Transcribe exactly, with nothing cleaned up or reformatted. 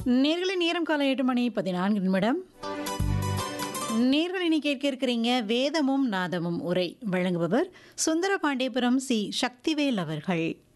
நேர்களை நேரம் காலை எட்டு மணி பதினான்கு நிமிடம். நேர்கள் இனி கேட்க இருக்கிறீங்க வேதமும் நாதமும் உரை வழங்குபவர் சுந்தர பாண்டியபுரம் சி சக்திவேல் அவர்கள்.